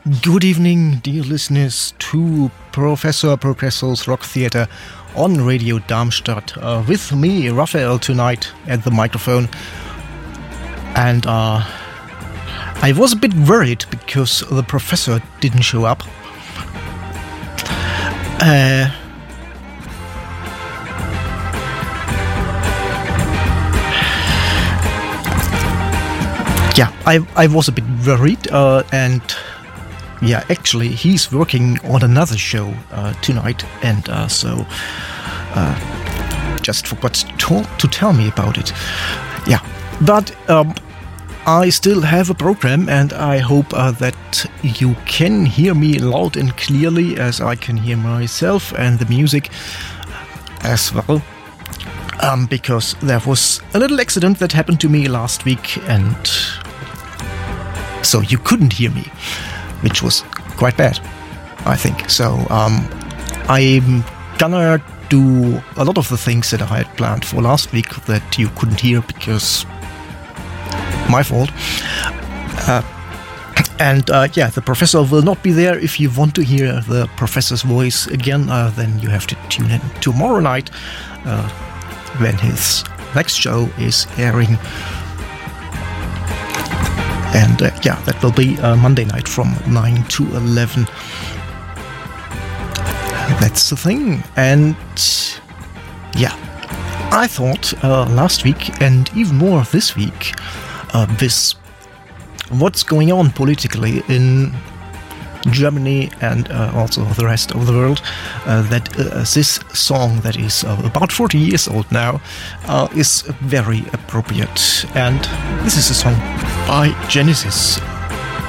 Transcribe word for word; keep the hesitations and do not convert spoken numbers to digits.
Good evening, dear listeners, to Professor Progresso's Rock Theatre on Radio Darmstadt. Uh, with me, Raphael, tonight at the microphone. And uh, I was a bit worried because the professor didn't show up. Uh, yeah, I, I was a bit worried uh, and... Yeah, actually, he's working on another show uh, tonight, and uh, so uh, just forgot to, to tell me about it. Yeah, but um, I still have a program, and I hope uh, that you can hear me loud and clearly, as I can hear myself and the music as well. Um, because there was a little accident that happened to me last week, and so you couldn't hear me, which was quite bad, I think. So um, I'm gonna do a lot of the things that I had planned for last week that you couldn't hear because my fault. Uh, and uh, yeah, the professor will not be there. If you want to hear the professor's voice again, uh, then you have to tune in tomorrow night uh, when his next show is airing. And uh, yeah, that will be uh, Monday night from nine to eleven. That's the thing. And yeah, I thought uh, last week and even more this week, uh, this what's going on politically in Germany and uh, also the rest of the world, uh, that uh, this song that is uh, about forty years old now uh, is very appropriate. And this is a song by Genesis.